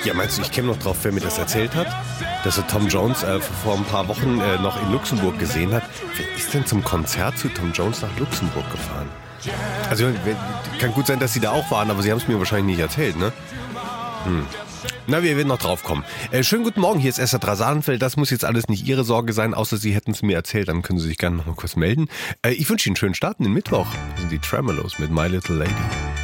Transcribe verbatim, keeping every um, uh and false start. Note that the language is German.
Ja, meinst du, ich käme noch drauf, wer mir das erzählt hat? Dass er Tom Jones äh, vor ein paar Wochen äh, noch in Luxemburg gesehen hat. Wer ist denn zum Konzert zu Tom Jones nach Luxemburg gefahren? Also, kann gut sein, dass sie da auch waren, aber sie haben es mir wahrscheinlich nicht erzählt, ne? Hm. Na, wir werden noch drauf kommen. Äh, schönen guten Morgen, hier ist Esther Drasanfeld. Das muss jetzt alles nicht Ihre Sorge sein, außer Sie hätten es mir erzählt. Dann können Sie sich gerne noch mal kurz melden. Äh, ich wünsche Ihnen einen schönen Start in den Mittwoch. Das sind die Tremolos mit My Little Lady.